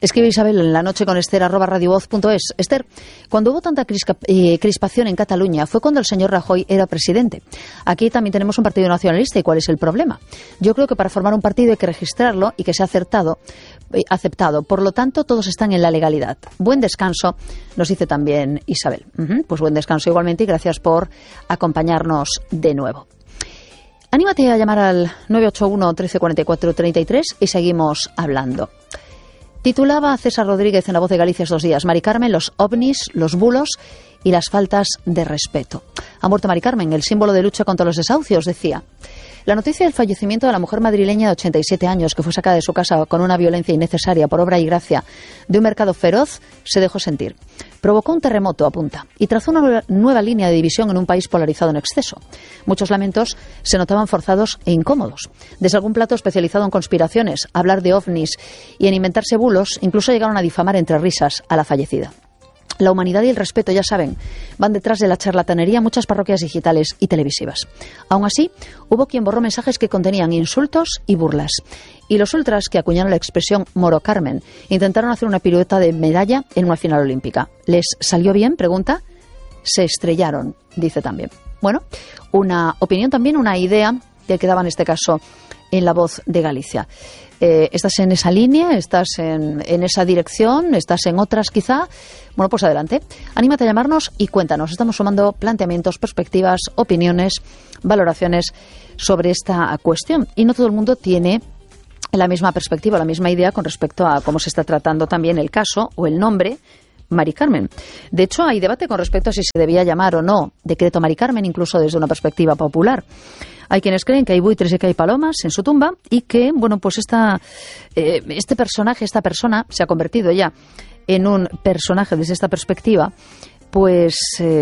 Escribe Isabel en la noche con Esther @radiovoz.es. Esther, cuando hubo tanta crispación en Cataluña fue cuando el señor Rajoy era presidente. Aquí también tenemos un partido nacionalista. ¿Y cuál es el problema? Yo creo que para formar un partido hay que registrarlo y que sea aceptado. Por lo tanto, todos están en la legalidad. Buen descanso, nos dice también Isabel. Pues buen descanso igualmente y gracias por acompañarnos de nuevo. Anímate a llamar al 981 1344 33 y seguimos hablando. Titulaba César Rodríguez en La Voz de Galicia estos días: Mari Carmen, los ovnis, los bulos y las faltas de respeto. Ha muerto Mari Carmen, el símbolo de lucha contra los desahucios, decía. La noticia del fallecimiento de la mujer madrileña de 87 años que fue sacada de su casa con una violencia innecesaria por obra y gracia de un mercado feroz se dejó sentir. Provocó un terremoto, apunta, y trazó una nueva línea de división en un país polarizado en exceso. Muchos lamentos se notaban forzados e incómodos. Desde algún plato especializado en conspiraciones, hablar de ovnis y en inventarse bulos, incluso llegaron a difamar entre risas a la fallecida. La humanidad y el respeto, ya saben, van detrás de la charlatanería en muchas parroquias digitales y televisivas. Aún así, hubo quien borró mensajes que contenían insultos y burlas. Y los ultras, que acuñaron la expresión Moro Carmen, intentaron hacer una pirueta de medalla en una final olímpica. ¿Les salió bien? Pregunta. Se estrellaron, dice también. Bueno, una opinión también, una idea que quedaba en este caso en La Voz de Galicia. ¿Estás en esa línea? ¿Estás en esa dirección? ¿Estás en otras quizá? Bueno, pues adelante. Anímate a llamarnos y cuéntanos. Estamos sumando planteamientos, perspectivas, opiniones, valoraciones sobre esta cuestión. Y no todo el mundo tiene la misma perspectiva, la misma idea con respecto a cómo se está tratando también el caso o el nombre Mari Carmen. De hecho, hay debate con respecto a si se debía llamar o no decreto Mari Carmen, incluso desde una perspectiva popular. Hay quienes creen que hay buitres y que hay palomas en su tumba y que, bueno, pues este personaje, esta persona, se ha convertido ya en un personaje desde esta perspectiva. Pues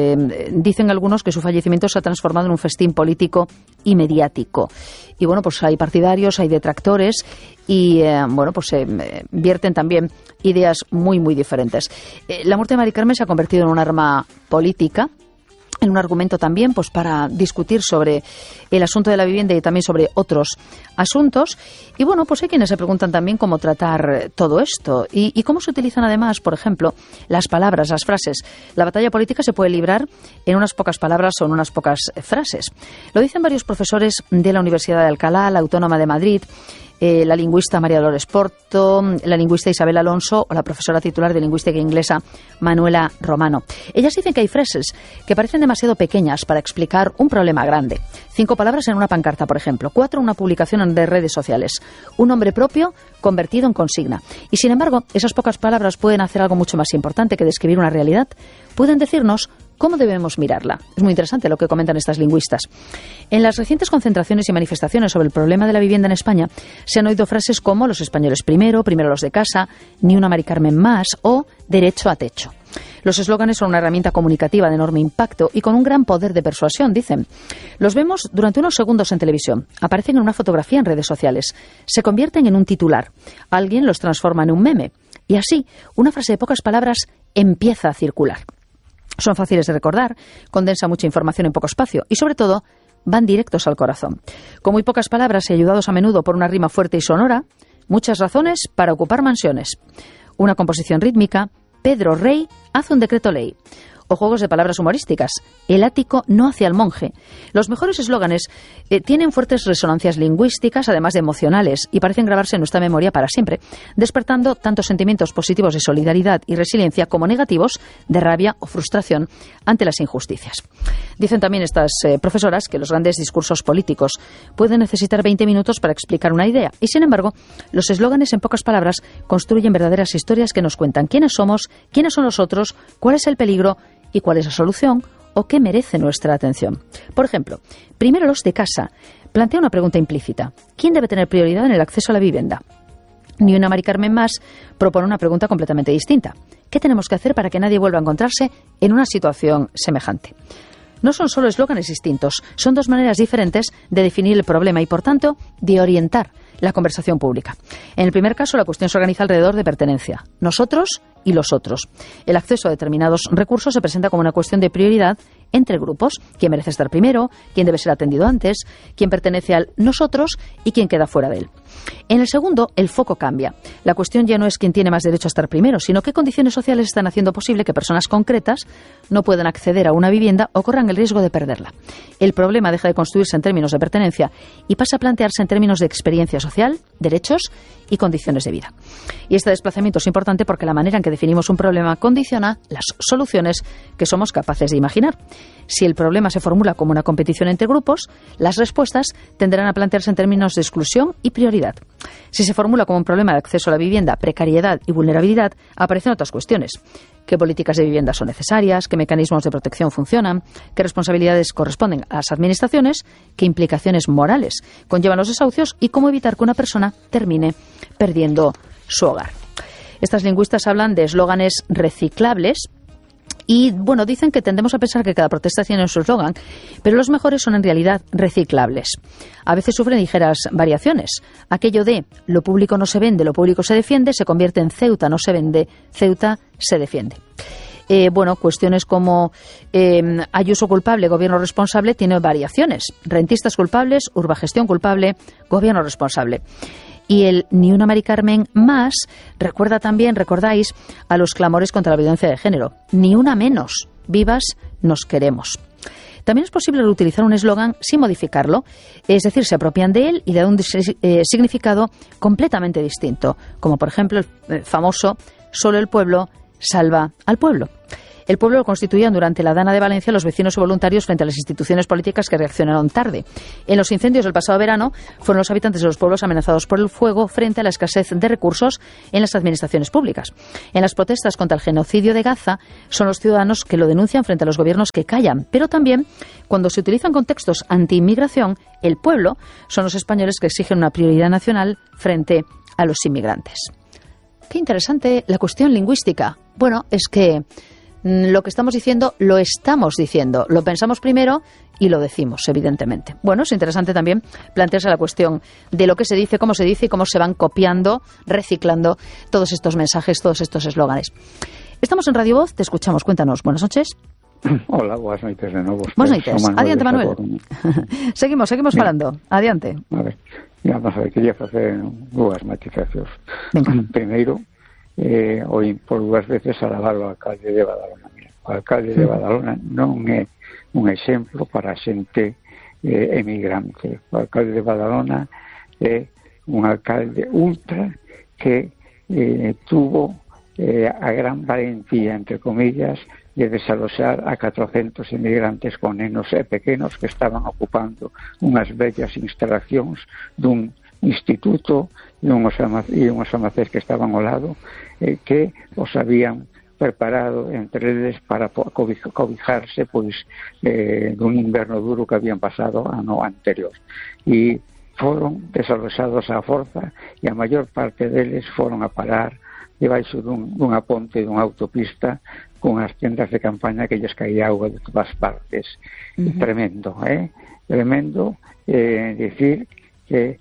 dicen algunos que su fallecimiento se ha transformado en un festín político y mediático. Y bueno, pues hay partidarios, hay detractores y bueno, pues vierten también ideas muy, muy diferentes. La muerte de Mari Carmen se ha convertido en un arma política, en un argumento también pues para discutir sobre el asunto de la vivienda y también sobre otros asuntos. Y bueno, pues hay quienes se preguntan también cómo tratar todo esto y cómo se utilizan además, por ejemplo, las palabras, las frases. La batalla política se puede librar en unas pocas palabras o en unas pocas frases. Lo dicen varios profesores de la Universidad de Alcalá, la Autónoma de Madrid, la lingüista María Dolores Porto, la lingüista Isabel Alonso o la profesora titular de lingüística inglesa Manuela Romano. Ellas dicen que hay frases que parecen demasiado pequeñas para explicar un problema grande. 5 palabras en una pancarta, por ejemplo. 4 en una publicación de redes sociales. Un nombre propio convertido en consigna. Y sin embargo, esas pocas palabras pueden hacer algo mucho más importante que describir una realidad. Pueden decirnos cómo debemos mirarla. Es muy interesante lo que comentan estas lingüistas. En las recientes concentraciones y manifestaciones sobre el problema de la vivienda en España se han oído frases como los españoles primero los de casa, ni una Mari Carmen más o derecho a techo. Los eslóganes son una herramienta comunicativa de enorme impacto y con un gran poder de persuasión, dicen. Los vemos durante unos segundos en televisión, aparecen en una fotografía en redes sociales, se convierten en un titular, alguien los transforma en un meme y así una frase de pocas palabras empieza a circular. Son fáciles de recordar, condensa mucha información en poco espacio y, sobre todo, van directos al corazón. Con muy pocas palabras y ayudados a menudo por una rima fuerte y sonora, muchas razones para ocupar mansiones. Una composición rítmica, Pedro Rey hace un decreto ley. O juegos de palabras humorísticas. El ático no hace al monje. Los mejores eslóganes tienen fuertes resonancias lingüísticas, además de emocionales, y parecen grabarse en nuestra memoria para siempre, despertando tantos sentimientos positivos de solidaridad y resiliencia como negativos de rabia o frustración ante las injusticias. Dicen también estas profesoras que los grandes discursos políticos pueden necesitar 20 minutos para explicar una idea, y sin embargo, los eslóganes en pocas palabras construyen verdaderas historias que nos cuentan quiénes somos, quiénes son los otros, cuál es el peligro y cuál es la solución o qué merece nuestra atención. Por ejemplo, primero los de casa plantea una pregunta implícita. ¿Quién debe tener prioridad en el acceso a la vivienda? Ni una Mari Carmen más propone una pregunta completamente distinta. ¿Qué tenemos que hacer para que nadie vuelva a encontrarse en una situación semejante? No son solo eslóganes distintos, son 2 maneras diferentes de definir el problema y, por tanto, de orientar la conversación pública. En el primer caso, la cuestión se organiza alrededor de pertenencia. Nosotros y los otros. El acceso a determinados recursos se presenta como una cuestión de prioridad entre grupos. ¿Quién merece estar primero? ¿Quién debe ser atendido antes? ¿Quién pertenece al nosotros? ¿Y quién queda fuera de él? En el segundo, el foco cambia. La cuestión ya no es quién tiene más derecho a estar primero, sino qué condiciones sociales están haciendo posible que personas concretas no puedan acceder a una vivienda o corran el riesgo de perderla. El problema deja de construirse en términos de pertenencia y pasa a plantearse en términos de experiencia social, derechos y condiciones de vida. Y este desplazamiento es importante porque la manera en que definimos un problema condiciona las soluciones que somos capaces de imaginar. Si el problema se formula como una competición entre grupos, las respuestas tendrán a plantearse en términos de exclusión y prioridad. Si se formula como un problema de acceso a la vivienda, precariedad y vulnerabilidad, aparecen otras cuestiones. ¿Qué políticas de vivienda son necesarias? ¿Qué mecanismos de protección funcionan? ¿Qué responsabilidades corresponden a las administraciones? ¿Qué implicaciones morales conllevan los desahucios? ¿Y cómo evitar que una persona termine perdiendo su hogar? Estas lingüistas hablan de eslóganes reciclables. Y, bueno, dicen que tendemos a pensar que cada protesta tiene su eslogan, pero los mejores son en realidad reciclables. A veces sufren ligeras variaciones. Aquello de lo público no se vende, lo público se defiende, se convierte en Ceuta no se vende, Ceuta se defiende. Cuestiones como Ayuso culpable, gobierno responsable, tiene variaciones. Rentistas culpables, urbagestión culpable, gobierno responsable. Y el Ni una Mari Carmen más recordáis, a los clamores contra la violencia de género. Ni una menos. Vivas nos queremos. También es posible reutilizar un eslogan sin modificarlo, es decir, se apropian de él y le dan un significado completamente distinto, como por ejemplo el famoso «Solo el pueblo salva al pueblo». El pueblo lo constituían durante la Dana de Valencia los vecinos y voluntarios frente a las instituciones políticas que reaccionaron tarde. En los incendios del pasado verano fueron los habitantes de los pueblos amenazados por el fuego frente a la escasez de recursos en las administraciones públicas. En las protestas contra el genocidio de Gaza son los ciudadanos que lo denuncian frente a los gobiernos que callan. Pero también, cuando se utilizan contextos anti-inmigración, el pueblo son los españoles que exigen una prioridad nacional frente a los inmigrantes. Qué interesante la cuestión lingüística. Bueno, es que lo que estamos diciendo, lo estamos diciendo. Lo pensamos primero y lo decimos, evidentemente. Bueno, es interesante también plantearse la cuestión de lo que se dice y cómo se van copiando, reciclando todos estos mensajes, todos estos eslóganes. Estamos en Radio Voz, te escuchamos. Cuéntanos. Buenas noches. Hola, buenas noches de nuevo. Buenas noches. Adiante, Manuel. seguimos falando. Adiante. A ver, vamos a ver, quería facer dúas matizacións. Primeiro, hoy por dúas veces alabar o alcalde de Badalona. O alcalde de Badalona non é un exemplo para a xente emigrante. O alcalde de Badalona é un alcalde ultra que tuvo a gran valentía, entre comillas, de desaloxar a 400 inmigrantes con nenos e pequenos que estaban ocupando unhas bellas instalacións dun instituto e unhos almacéns que estaban ao lado que os habían preparado entre eles para cobijarse dun inverno duro que habían pasado ano anterior, e foron desaloxados á forza e a maior parte deles foron a parar debaixo dunha ponte dunha autopista con as tendas de campaña que lles caía auga de todas partes. Tremendo, tremendo decir que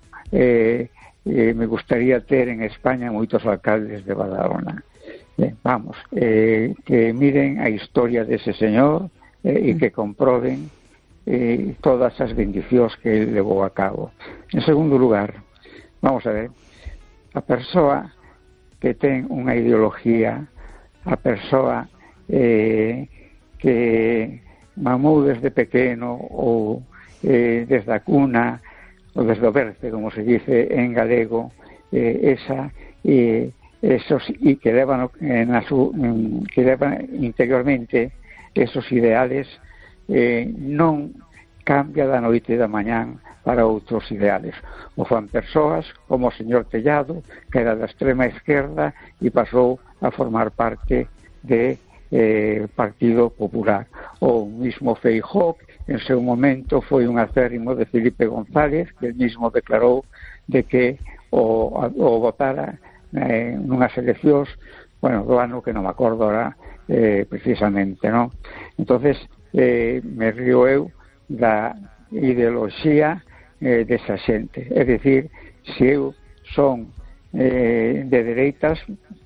me gustaría ter en España moitos alcaldes de Badalona. Vamos, que miren a historia dese señor e que comproben todas as bendicións que ele levou a cabo. En segundo lugar, vamos a ver, a persoa que ten unha ideología, a persoa que mamou desde pequeno ou desde a cuna ou desde o berce, como se dice en galego, esos e que levan interiormente esos ideales, non cambia da noite e da mañán para outros ideales. O fan persoas como o señor Tellado, que era da extrema esquerda e pasou a formar parte de Partido Popular. O mismo Feijóo, en seu momento foi un acérrimo de Felipe González, que el mismo declarou de que o votara nunhas eleccións, do ano que non me acordo ahora precisamente, non? Entonces, me río eu da ideoloxía desa xente. É dicir, se eu son de dereitas,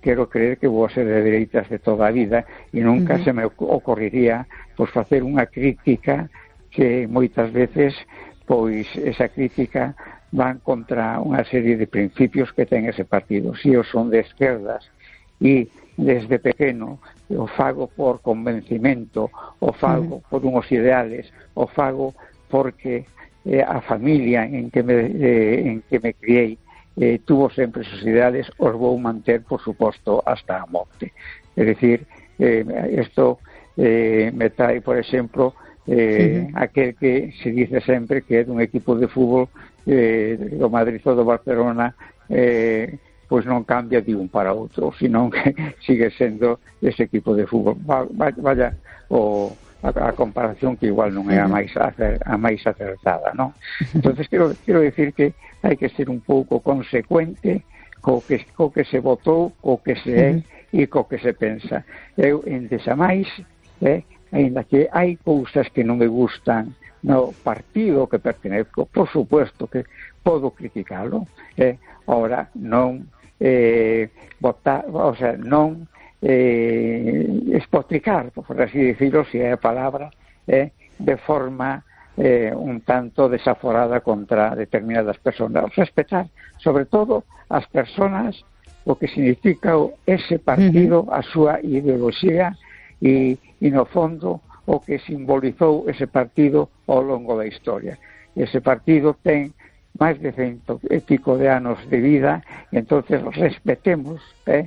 quero creer que vou ser de dereitas de toda a vida e nunca se me ocorrería pois facer unha crítica que moitas veces pois esa crítica van contra unha serie de principios que ten ese partido. Si eu son de esquerdas e desde pequeno o fago por convencimento, o fago por unhos ideales, o fago porque a familia en que me criei tuvo sempre esos ideales, os vou manter, por suposto, hasta a morte. É dicir, isto me trae, por exemplo, aquel que se dice sempre que é dun equipo de fútbol do Madrid ou do Barcelona, pois non cambia de un para outro, senón que sigue sendo ese equipo de fútbol. Vaya a comparación que igual non é a máis acertada, non? Entonces quero decir que hai que ser un pouco consecuente co que se votou, co que se é e co que se pensa. Eu, endesamais, ainda que hai cousas que non me gustan no partido que pertenezco, por supuesto que podo criticalo, ahora non votar, o sea, non espotricar, por así decirlo, si é a palabra, de forma un tanto desaforada contra determinadas personas. Respetar, sobre todo, as personas, o que significa ese partido, a súa ideoloxía e no fondo, o que simbolizou ese partido ao longo da historia. Ese partido ten máis de 100 e pico de anos de vida, e entonces respetemos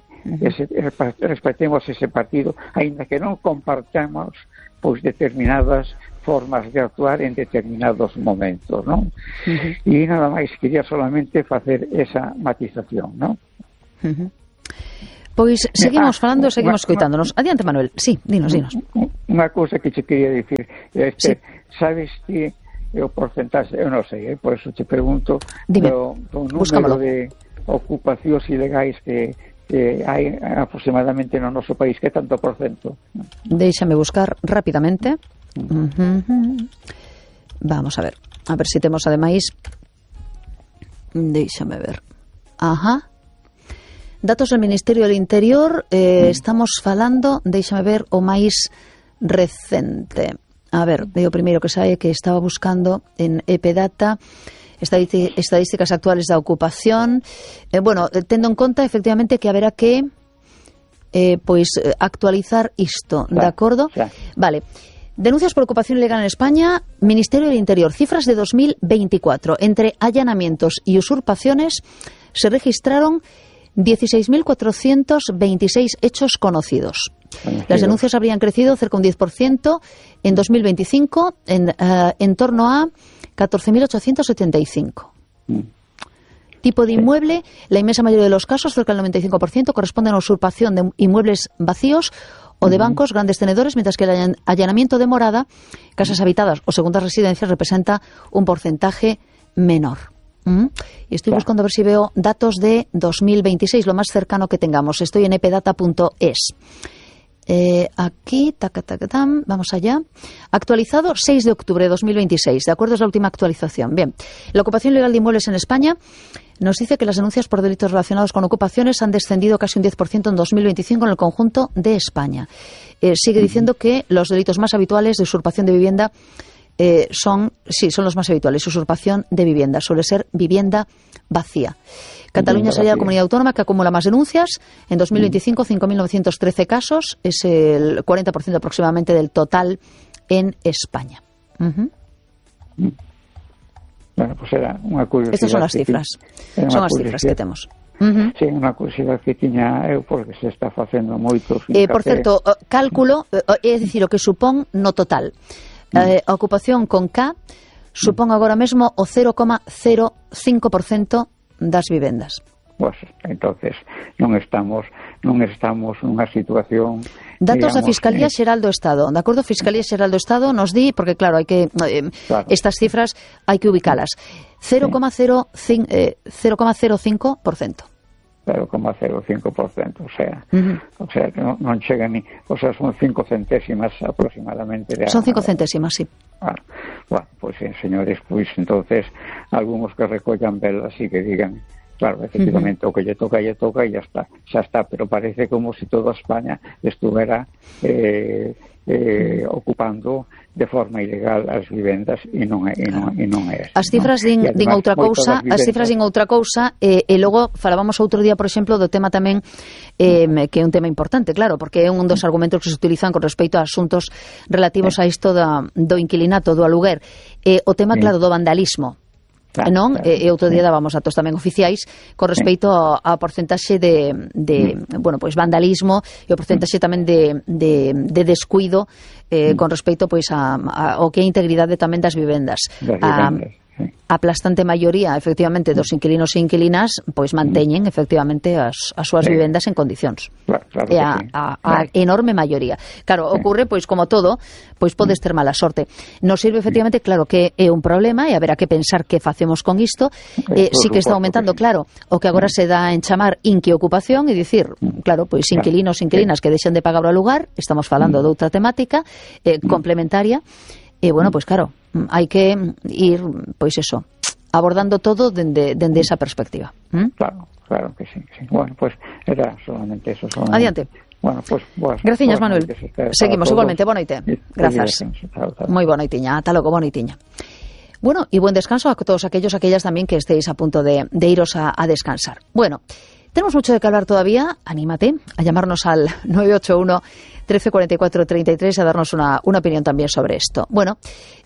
ese partido, aínda que non compartamos pois determinadas formas de actuar en determinados momentos, non? E nada máis, quería solamente facer esa matización, non? Pois seguimos falando, seguimos coitándonos. Adiante, Manuel. Sí, dinos. Unha cousa que che quería dicir, sabes que o porcentaxe, eu non sei, por eso te pregunto, do número de ocupacións ilegais que hai aproximadamente no noso país, que tanto por cento? Déixame buscar rapidamente. Vamos a ver se temos ademais, déixame ver. Datos del Ministerio del Interior, estamos falando, déixame ver o máis recente. A ver, o primeiro que sabe que estaba buscando en Epedata, estadísticas actuales da ocupación. Bueno, tendo en conta efectivamente que haberá que actualizar isto, de acordo? Vale. Denuncias por ocupación ilegal en España, Ministerio del Interior, cifras de 2024. Entre allanamientos y usurpaciones se registraron 16.426 hechos conocidos. Las denuncias habrían crecido cerca de un 10% en 2025, en torno a 14.875. Tipo de inmueble, la inmensa mayoría de los casos, cerca del 95%, corresponden a usurpación de inmuebles vacíos o de bancos, grandes tenedores, mientras que el allanamiento de morada, casas habitadas o segundas residencias representa un porcentaje menor. Y estoy buscando a ver si veo datos de 2026, lo más cercano que tengamos. Estoy en epedata.es. Aquí, vamos allá. Actualizado 6 de octubre de 2026, de acuerdo, es la última actualización. Bien, la ocupación ilegal de inmuebles en España nos dice que las denuncias por delitos relacionados con ocupaciones han descendido casi un 10% en 2025 en el conjunto de España. Sigue diciendo que los delitos más habituales de usurpación de vivienda son los más habituales. Usurpación de vivienda, suele ser vivienda vacía. Cataluña sería la comunidad autónoma que acumula más denuncias. En 2025, 5.913 casos, es el 40% aproximadamente del total en España. Bueno, pues era unha curiosidade. Estas son as cifras. Son as cifras que temos. Sí, unha curiosidade que tiña eu, porque se está facendo moito. Por certo, cálculo, é dicir, o que supón no total. A ocupación con K supón agora mesmo o 0,05% das vivendas. Pues, entonces, non estamos nunha situación... Datos da Fiscalía Xeral do Estado, de acordo? Fiscalía Xeral do Estado nos di, porque claro, hai que estas cifras hai que ubicalas. 0,05%. 0,05%, o sea que non chega ni, o sea, son 5 centésimas aproximadamente. Son 5 centésimas, sí. Bueno, pues señores, pues entonces, algunos que recollan velas y que digan claro, efectivamente, o que lle toca e ya está, xa está, pero parece como se toda España estuviera ocupando de forma ilegal as vivendas e non é así. As cifras din outra cousa, e logo falábamos outro día, por exemplo, do tema tamén que é un tema importante, claro, porque é un dos argumentos que se utilizan con respecto a asuntos relativos a isto do inquilinato, do aluguer, o tema, claro, do vandalismo. Non? E outro día dábamos datos tamén oficiais con respecto ao porcentaxe de bueno, pois vandalismo e o porcentaxe tamén de descuido con respecto pois ao que é a integridade tamén das vivendas. A aplastante maioría, efectivamente, dos inquilinos e inquilinas pois manteñen, efectivamente, as súas vivendas en condicións. Claro E a enorme maioría. Claro, ocurre, pois, como todo, pois podes ter mala sorte. Nos sirve, efectivamente, claro, que é un problema e haberá que pensar que facemos con isto. Sí que está aumentando, claro, o que agora se dá en chamar inquiocupación e dicir, claro, pois inquilinos e inquilinas que deixen de pagar o alugar, estamos falando de outra temática complementaria. E, bueno, pois claro, hai que ir, pois eso, abordando todo dende esa perspectiva. Claro que sí. Bueno, pues era solamente eso. Adiante. Bueno, pues graciñas, Manuel. Seguimos igualmente, boa noite. Grazas. Moi boa noitiña, ata logo, boa noitiña. Bueno, y buen descanso a todos aquellas también que estéis a punto de iros a descansar. Bueno, tenemos mucho de qué hablar todavía. Anímate a llamarnos al 981 1344 33 y a darnos una opinión también sobre esto. Bueno,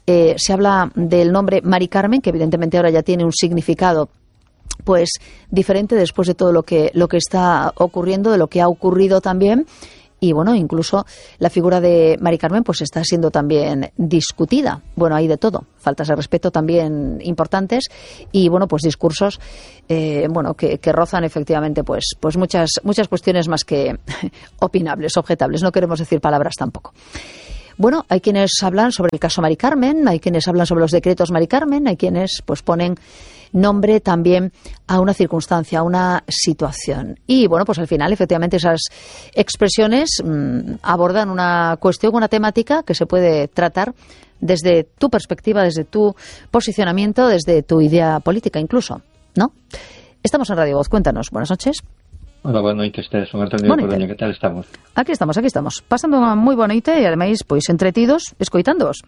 se habla del nombre Mari Carmen, que evidentemente ahora ya tiene un significado pues diferente después de todo lo que está ocurriendo, de lo que ha ocurrido también. Y bueno, incluso la figura de Mari Carmen pues está siendo también discutida. Bueno, hay de todo. Faltas de respeto también importantes y bueno, pues discursos bueno, que rozan efectivamente pues muchas cuestiones más que opinables, objetables. No queremos decir palabras tampoco. Bueno, hay quienes hablan sobre el caso Mari Carmen, hay quienes hablan sobre los decretos Mari Carmen, hay quienes pues ponen nombre también a una circunstancia, a una situación. Y bueno, pues al final, efectivamente, esas expresiones abordan una cuestión, una temática que se puede tratar desde tu perspectiva, desde tu posicionamiento, desde tu idea política incluso, ¿no? Estamos en Radio Voz, cuéntanos. Buenas noches. Hola, boa noite, son Antonio de Coruña, que tal estamos? Aquí estamos, pasando unha moi boa noite e ademais, pois, entretidos, escoitándoos.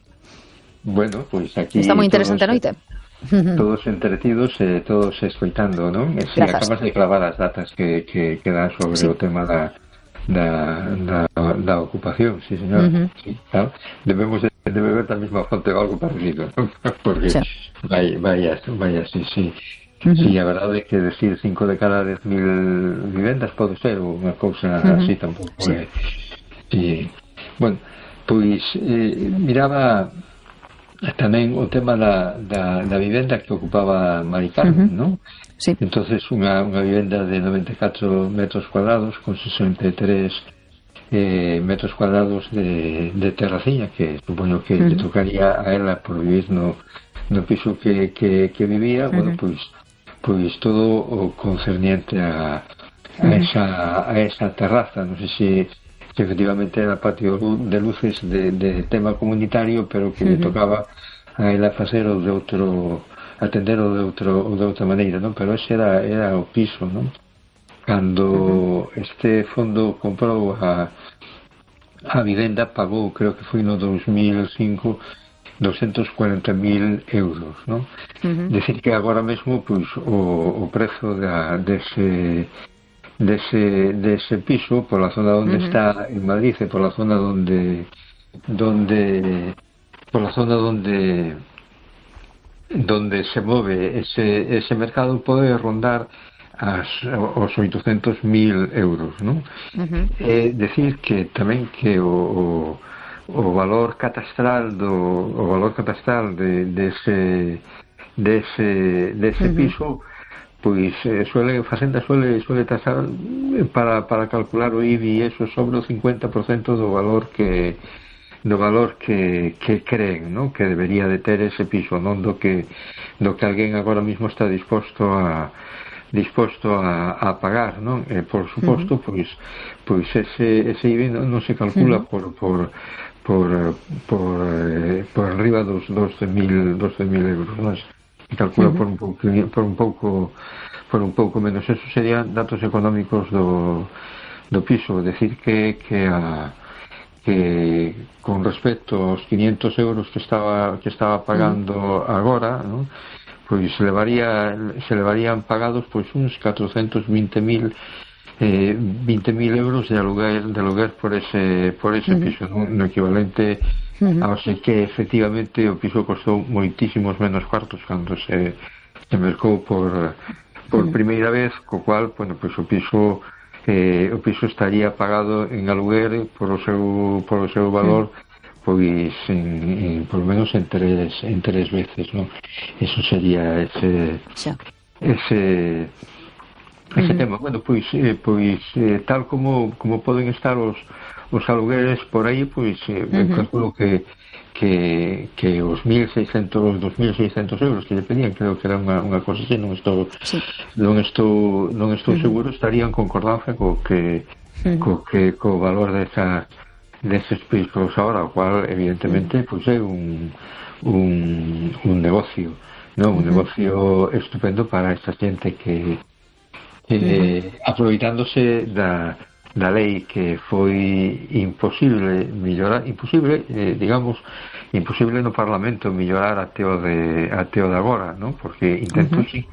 Bueno, pois aquí... Está moi interesante a noite. Todos entretidos e todos escoitando, non? E si acabas de clavar as datas que dan sobre o tema da ocupación, sí, señor. Sí, claro. Debemos de beber da mesma fonte ou algo parecido, ¿no? Porque vaya, sí. Sí, a verdade é que decir 5 de cada 10.000 vivendas pode ser unha cousa así tampouco. Sí. Bueno, pois miraba tamén o tema da vivenda que ocupaba Mari Carmen, non? Sí. Entonces unha vivenda de 94 metros cuadrados con 63 metros cuadrados de terraciña, que supoño que lle tocaría a ela por vivir no piso que vivía. Bueno, pois todo o concerniente a esa terraza. Non sei se efectivamente era patio de luces de tema comunitario, pero que lle tocaba a ela facer o de outro, atender o de outra maneira, non? Pero ese era o piso, non? Cando este fondo comprou a vivenda, pagou, creo que foi no 2005, 240.000 euros, non? Decir que agora mesmo pois o prezo dese piso pola zona onde está en Madrid e pola zona onde se move ese mercado pode rondar os 800.000 euros, non? É decir que tamén que o valor catastral dese piso, pois a Facenda suele tasar para calcular o IBI eso sobre o 50% do valor que creen, non? Que debería de ter ese piso, non do que alguén agora mismo está disposto a pagar, non? Por suposto, pois ese IBI non se calcula por arriba dos 12.000 euros, non? Se calcula por un un pouco menos. Eso serían datos económicos do piso. Decir que con respecto aos 500 euros que estaba pagando agora, ¿no? Pois se levarían pagados pois uns 420.000 euros de aluguer por ese piso, ¿no? No equivalente ao que efectivamente o piso costou moitísimos menos cuartos cando se mercou por primeira vez, co cual, bueno, pois o piso estaría pagado en aluguer por o seu valor, pois por lo menos en tres veces, ¿no? Eso sería ese tema. Bueno, pois tal como poden estar os alugueres por aí, pois calculo que os 1.600, 2.600 euros que lle pedían, creo que era unha cosa así, non estou seguro, estarían en concordancia co valor deses pisos ahora, o cual evidentemente pois é un negocio, non? Un negocio estupendo para esta xente que aproveitándose da lei que foi imposible no Parlamento mellorar até o de agora, non? Porque intento sí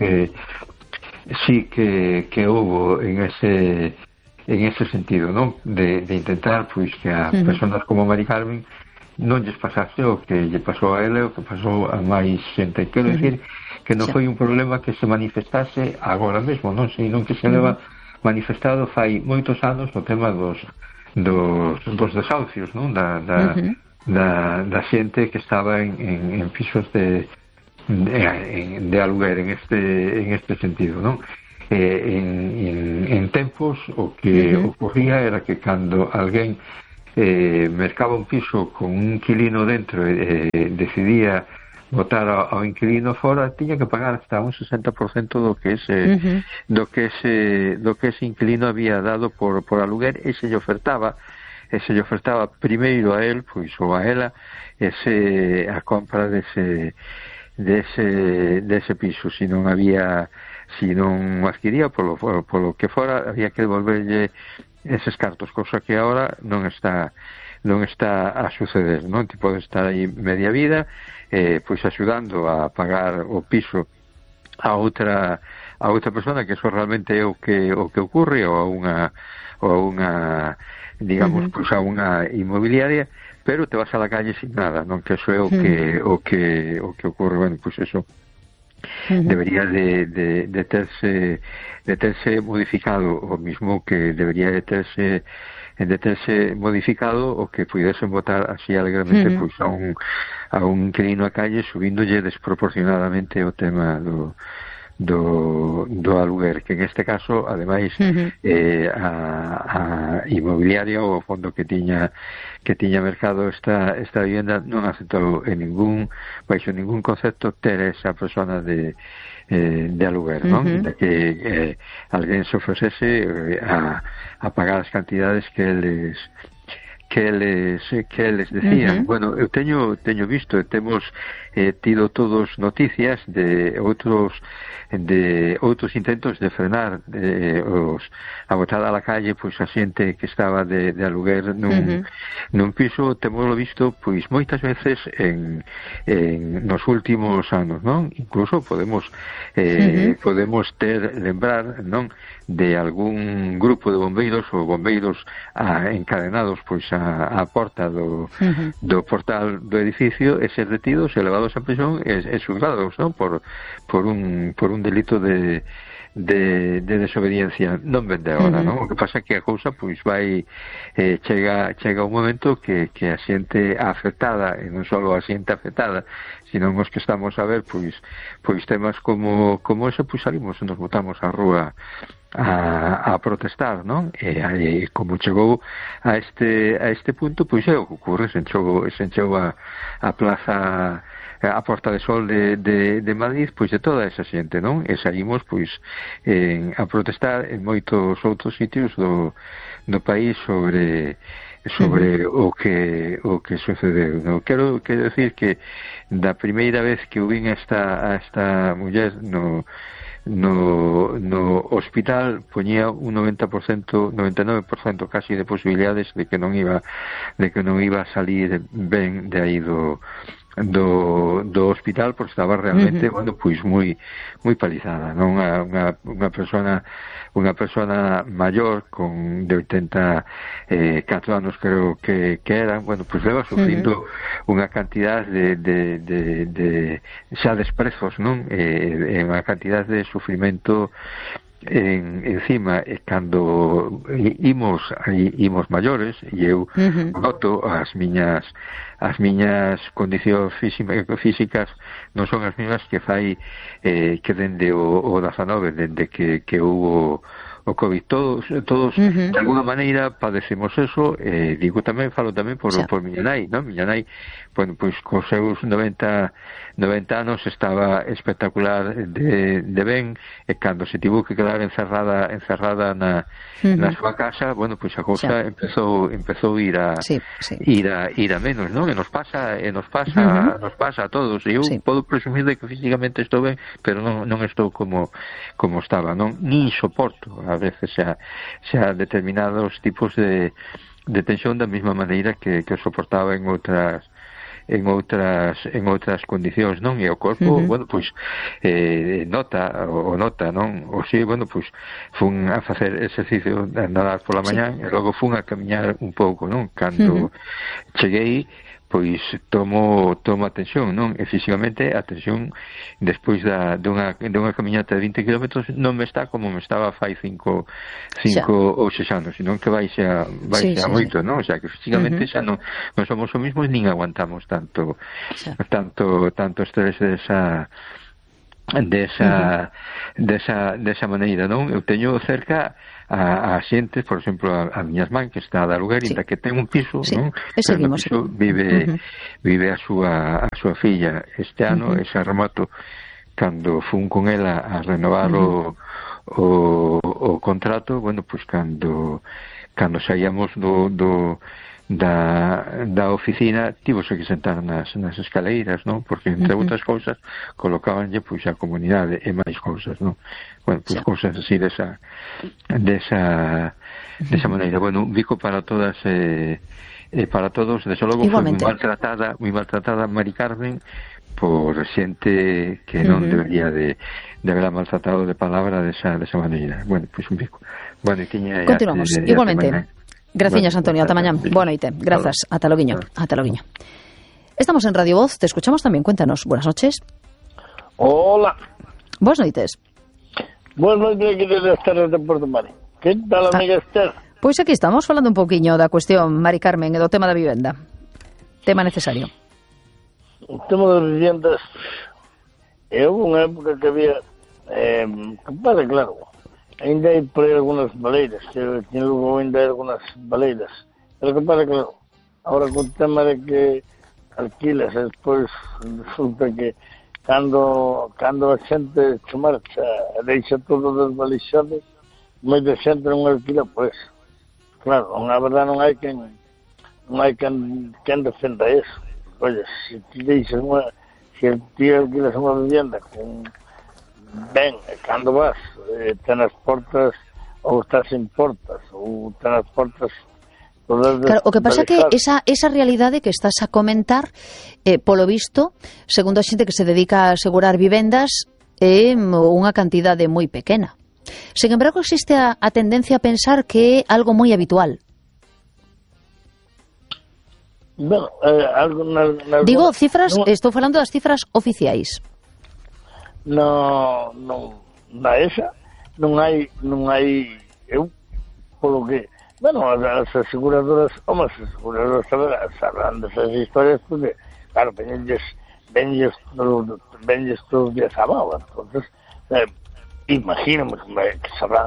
que houbo en ese sentido, non? De intentar pois que a personas como Mari Carmen non lles pasase o que lle pasou a ela, o que pasou a máis xente. Quero dicir que non foi un problema que se manifestase agora mesmo, non? Senón que se leva manifestado fai moitos anos o tema dos desahucios, non? Da xente que estaba en pisos de aluguer en este sentido, non? En tempos o que ocurría era que cando alguén mercaba un piso con un inquilino dentro e decidía botar ao inquilino fora, tiña que pagar hasta un 60% do que ese inquilino había dado por aluguer, e se lle ofertaba primeiro a él, pois, ou a ela, a compra dese piso. Se non o adquiría polo que fora, había que devolverlle eses cartos, cosa que agora non está a suceder, non? Ti podes estar aí media vida pois axudando a pagar o piso a outra persona, que eso realmente é o que ocurre, ou a unha digamos, pois a unha inmobiliaria, pero te vas a la calle sin nada, non? Que eso é o que ocurre. Bueno, pois eso debería de terse modificado, o mismo que debería de terse modificado o que pudiesen votar así alegremente pois a un inquilino a calle, subíndolle desproporcionadamente o tema do aluguer, que en este caso ademais a inmobiliaria ou o fondo que tiña mercado esta vivienda non aceptou baixo ningún concepto ter esa persona de aluguer, non? De que alguén se ofrecese a pagar as cantidades que eles decían. Bueno, eu teño visto, temos tido todos noticias de outros intentos de frenar a botada a la calle pois a xente que estaba de aluguer nun piso. Temoslo visto pois moitas veces nos últimos anos, non? Incluso podemos lembrar, non, de algún grupo de bombeiros ou bombeiros encadenados pois a porta do portal do edificio, e ser detidos e levados a prisión e xulgados, non? Por un delito de desobediencia. Non vende agora, non? O que pasa é que a cousa pois vai chega un momento que a xente afectada, e non só a xente afectada, sino os que estamos a ver pois temas como ese, pois salimos e nos botamos á rúa a protestar, non? E como chegou a este punto, pois é o que ocurre, se encheu a plaza, a Porta de Sol de Madrid, pois de toda esa xente, non? E saímos pois a protestar en moitos outros sitios do país sobre o que sucedeu, non? Quero decir que da primeira vez que vin a esta muller no hospital poñía un 99% casi de posibilidades de que non iba a salir ben de aí do hospital, porque estaba realmente pois moi palizada, non? Unha persona maior de 84 anos creo que era, pois leva sufrindo unha cantidad de xa desprezos, non? Unha cantidad de sufrimento encima, cando imos maiores, e eu noto as miñas condicións físicas non son as mesmas que fai que dende o 19, dende que hubo o COVID. Todos de alguna maneira padecemos eso. Falo tamén por miña nai, non? Miña nai, pois cos seus 90 anos estaba espectacular de ben, e cando se tivo que quedar encerrada na súa casa, pois a cousa empezou ir a menos, non? E nos pasa a todos. E eu podo presumir de que físicamente estou ben, pero non estou como estaba, non? Nin soporto a veces xa determinados tipos de tensión da mesma maneira que soportaba en outras condicións, non? E o corpo, nota, non? O si, pois fun a facer exercicio de nadar pola mañá e logo fun a camiñar un pouco, non? Cando cheguei, pois tomo atención, non? E físicamente a tensión despois dunha camiñata de 20 km non me está como me estaba fai 5 ou 6 anos, senón que vai xa moito, non? O sea, que físicamente xa non somos o mismo, nin aguantamos tanto estrés desa maneira, non? Eu teño cerca a xente, por exemplo, a miñas man, que está de aluguer, inda que ten un piso, non? Pero no piso vive a súa filla. Este ano, ese remoto, cando fun con ela a renovar o contrato, pois cando saíamos da oficina, tivose que sentar nas escaleiras, non? Porque entre outras cousas colocabanlle pois a comunidade e máis cousas, non? Pois cousas así desa maneira. Bico para todas para todos. Desde logo foi moi maltratada Mari Carmen por xente que non debería de haberla maltratado de palabra desa maneira. Pois un bico. Continuamos, igualmente. Graciñas, Antonio, ata mañá. Boa noite. Grazas. Ata loguiño. Estamos en Radio Voz, te escuchamos tamén. Cuéntanos. Buenas noches. Hola. Buenas noites. Buenas noites, aquí desde Esther de Porto Mari. Que tal, amiga Esther? Pois aquí estamos falando un pouquiño da cuestión, Mari Carmen, e do tema da vivenda. Tema necesario. O tema das vivendas, houve unha época que había, claro, ainda hai por aí algunas baleiras, que tiene luego ainda hai algunas baleiras, pero que claro, ahora con o tema de que alquilas, despois resulta que cando a xente se marcha e deixa todo desvalixado, moita xente non alquila, pois, claro, a verdade non hai quen defenda eso. Oye, se ti alquilas unha vivienda con ben, cando vas, ten as portas, ou estás sin portas, ou ten as portas. Claro, o que pasa é que esa realidade que estás a comentar, polo visto, segundo a xente que se dedica a asegurar vivendas, é unha cantidade moi pequena. Sen embargo, existe a tendencia a pensar que é algo moi habitual. Bueno, digo, cifras, estou falando das cifras oficiais. Na esa non hai eu polo que as aseguradoras sabrán desas historias, porque claro, venlles todos os días abajo, entonces imagíname que sabrán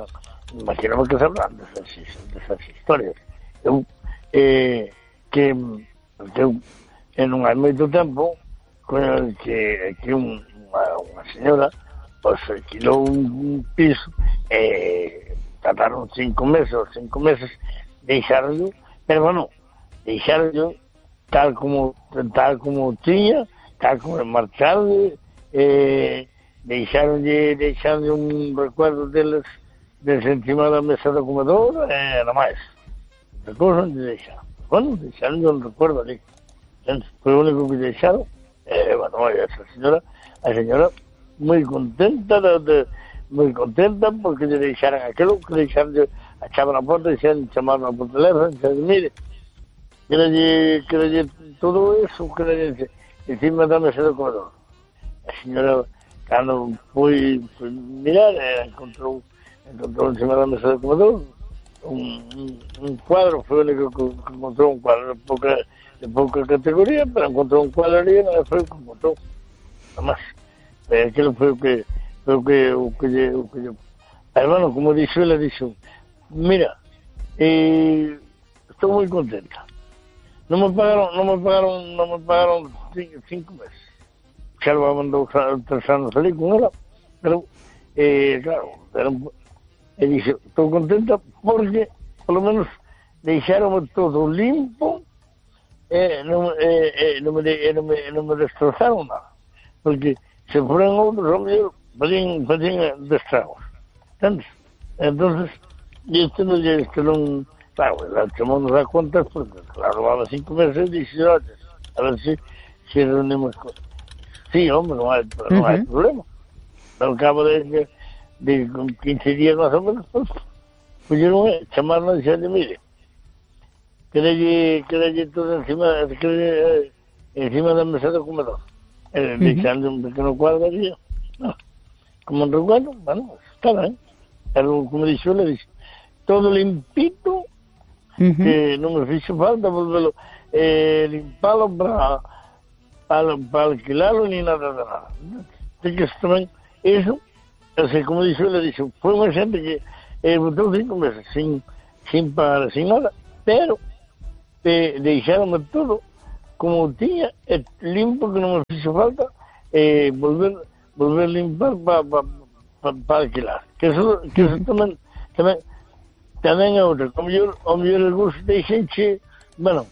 desas historias. Eu que non hai moito tempo que unha señora pois alquilou un piso e tardaron 5 meses deixaronlo, pero deixaronlo tal como tiña, tal como marchado, e deixaronlle un recuerdo deles encima da mesa do comedor, nada máis. Outra cousa non lle deixaron. Bueno, deixaronlle un recuerdo ali. Foi o único que deixaron. Bueno, a señora moi contenta porque lle deixaran aquilo, que deixaron, achaban a porta, chamaron por teléfono, dixeron, mire, querelle todo eso, querelle encima da mesa do comedor. A señora, cando foi mirar, encontrou encima da mesa do comedor un cuadro, foi o único que encontrou, un cuadro de pouca categoría, pero encontrou un cuadro ali, non foi o que encontrou, nada máis. Aquilo foi o que pero bueno, como dixo, ela dixo, mira, estou moi contenta. Non me pagaron 5 meses. Xa levaban 3 anos ali con ela, pero claro, e dixo, estou contenta porque polo menos deixaronme todo limpo, non me destrozaron nada, porque se foran outros, ao mellor facían destragos, entendes? Entonces, este non, claro, chamamos a contas porque, claro, levaba 5 meses e dixo, a ver se reunimos con... Sí, hombre, non hai problema. Ao cabo de 15 días más ou menos, pues, pudieron chamarnos e dixerle, mire, querelle todo encima da mesa do comedor. Deixando un pequeno cuadro ali, como un recuerdo, bueno, está ben. Pero, como dixo, le dixo, todo limpito, que non me fixo falta volverlo limpalo para alquilarlo ni nada de nada. Así que tamén, eso, así como dixo, le dixo, foi unha xente que botou 5 meses sin pagar, sin nada, pero deixaronme todo como tiña, limpo, que non me fixo falta volver limpar para alquilar, que eso tamén é outra, como mellor el gusto de xente, bueno,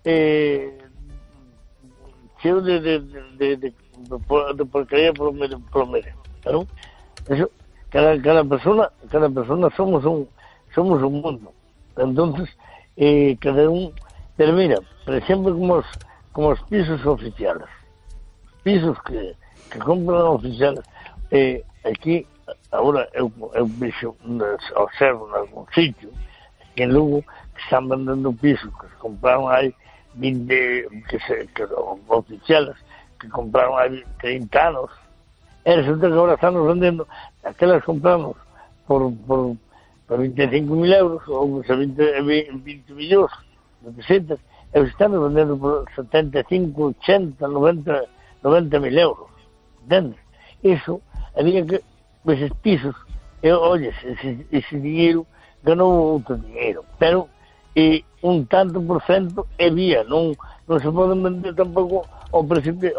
cheo de porcaría polo medio, claro. Eso, cada persona somos un mundo, entonces cada un, pero mira, por exemplo, como os pisos oficiales, pisos que compran oficiales, aquí agora eu vexo, observo en algún sitio que en Lugo que están vendendo pisos que se compraron hai 20 oficiales que compraron hai 30 anos, e resulta que agora estamos vendendo aquelas compramos por 25.000 euros ou 20 millóns de pesetas, e os estamos vendendo por 75, 80, 90.000 euros, entendes? Iso había que esos pisos, olles, ese dinheiro ganou outro dinheiro, pero un tanto por cento había, non se poden vender tampouco ao precio que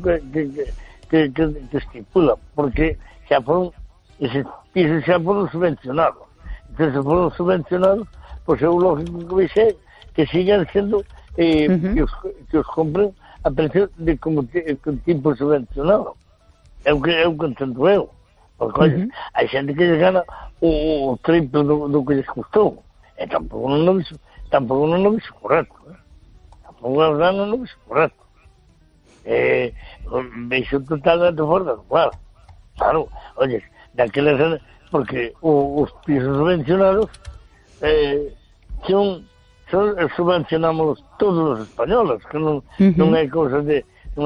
estipula, porque xa foron, eses pisos xa foron subvencionados. Entón, se foron subvencionados, pois é o lógico que vexe que sigan sendo que os compren a precio de como tipo subvencionado. É o que entendo eu. Porque, olha, hai xente que lles gana o triple do que lles custou. E tampouco non o vixo correcto. Tampouco non o vixo correcto. Veixo totalmente fora do lugar. Claro, olha, daquelas... Porque os pisos subvencionados subvencionamos todos os españoles, que non é cousa de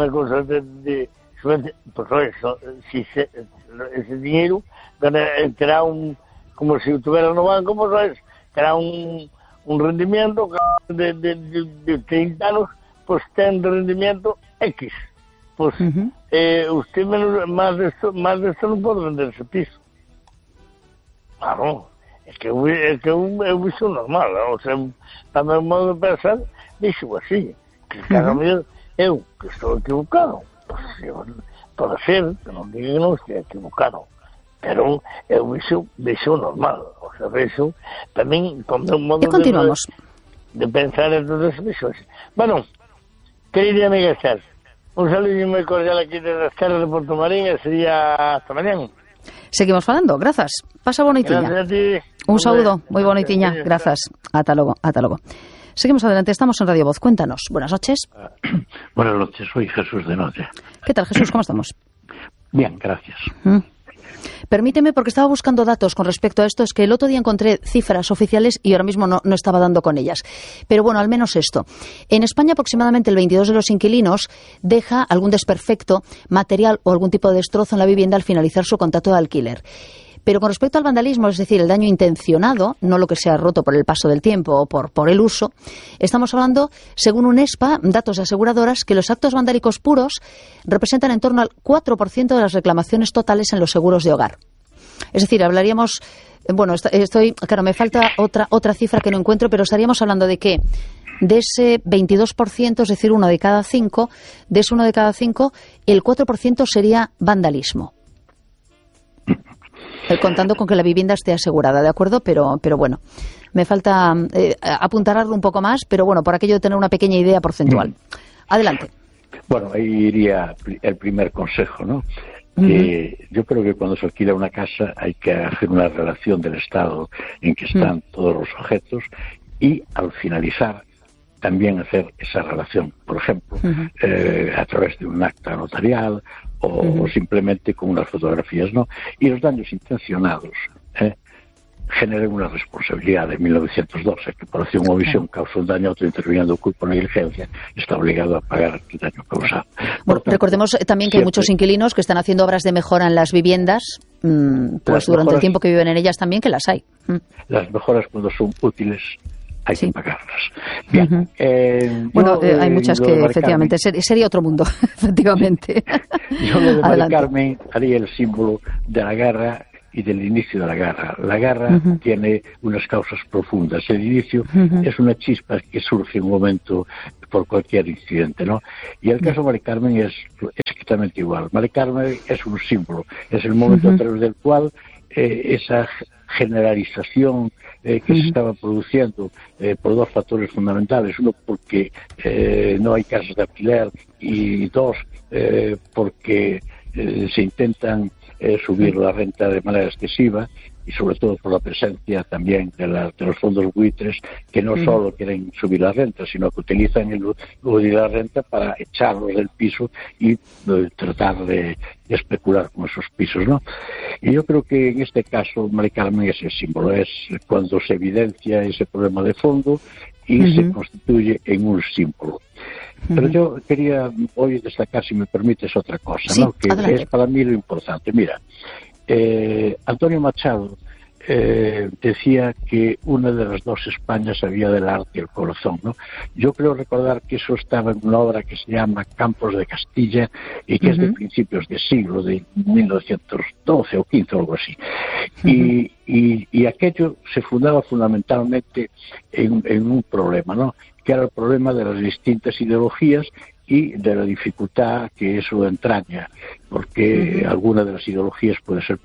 pues si ese dinero terá como si estuviera no banco, pues terá un rendimiento de 30 anos, pues ten rendimiento X, pues usted más de esto no puede vender ese piso. Claro, es que eu visto normal, o sea, para meu modo de pensar, dixo así, que cada vez eu, que estou equivocado, pode ser, que non diga que non estea equivocado, pero eu vexo normal, o sea, vexo tamén con meu modo de pensar, entonces vexo así. Bueno, querida amiga Esther, Un saludo moi cordial aquí desde as terras de Portomarín e sería hasta mañana. Seguimos falando, grazas. Pasa bonitiña. Gracias a ti. Un saúdo, moi bonitiña. Grazas. Ata logo, ata logo. Seguimos adelante, estamos en Radio Voz. Cuéntanos. Buenas noches. Buenas noches, soy Jesús de Noche. ¿Qué tal, Jesús? ¿Cómo estamos? Bien, gracias. Permíteme, porque estaba buscando datos con respecto a esto, es que el otro día encontré cifras oficiales y ahora mismo no estaba dando con ellas. Pero bueno, al menos esto. En España aproximadamente el 22% de los inquilinos deja algún desperfecto material o algún tipo de destrozo en la vivienda al finalizar su contrato de alquiler. Pero con respecto al vandalismo, es decir, el daño intencionado, no lo que sea roto por el paso del tiempo o por el uso, estamos hablando, según UNESPA, datos de aseguradoras, que los actos vandálicos puros representan en torno al 4% de las reclamaciones totales en los seguros de hogar. Es decir, hablaríamos, bueno, claro, me falta otra cifra que no encuentro, pero estaríamos hablando de que de ese 22%, es decir, uno de cada cinco, el 4% sería vandalismo. Contando con que la vivienda esté asegurada, ¿de acuerdo? Pero bueno, me falta apuntarlo un poco más, pero bueno, por aquello de tener una pequeña idea porcentual. Adelante. Bueno, ahí iría el primer consejo, ¿no? Yo creo que cuando se alquila una casa hay que hacer una relación del estado en que están todos los objetos y al finalizar también hacer esa relación, por ejemplo, a través de un acta notarial o simplemente con unas fotografías, ¿no? Y los daños intencionados generan una responsabilidad de 1912, que por acción o omisión causa un daño autointerviniendo culpa o negligencia, está obligado a pagar el daño causado. Bueno, recordemos también que hay muchos inquilinos que están haciendo obras de mejora en las viviendas, pues durante el tiempo que viven en ellas también, que las hay. Las mejoras, cuando son útiles, hay que pagarlas. Bien. Bueno, hay muchas que efectivamente sería otro mundo, efectivamente. Yo lo de Mari Carmen haría el símbolo de la guerra y del inicio de la guerra. La guerra tiene unas causas profundas. El inicio es una chispa que surge en un momento por cualquier incidente, ¿no? Y el caso de Mari Carmen es exactamente igual. Mari Carmen es un símbolo, es el momento a través del cual esa generalización que se estaba produciendo por dos factores fundamentales. Uno, porque no hay casas de alquiler, y dos, porque se intentan subir la renta de manera excesiva, y sobre todo por la presencia también de los fondos buitres, que no solo quieren subir la renta, sino que utilizan el subir la renta para echarlos del piso y tratar de especular con esos pisos, ¿no? Y yo creo que en este caso Mari Carmen es el símbolo, es cuando se evidencia ese problema de fondo y se constituye en un símbolo. Pero yo quería hoy destacar, si me permites, otra cosa, ¿no? Que es para mí lo importante. Mira, Antonio Machado decía que una de las dos Españas había del arte y el corazón, ¿no? Yo creo recordar que eso estaba en una obra que se llama Campos de Castilla y que es de principios de siglo, de 1912 o 15 o algo así. Y aquello se fundaba fundamentalmente en un problema, ¿no? Que era el problema de las distintas ideologías y de la dificultad que eso entraña, porque alguna de las ideologías puede ser